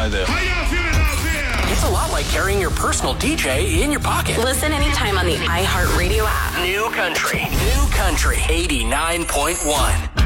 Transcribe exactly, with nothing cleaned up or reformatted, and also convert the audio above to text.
Hi there. How y'all feeling out there? It's a lot like carrying your personal D J in your pocket. Listen anytime on the iHeartRadio app. New Country. New Country. eighty-nine point one.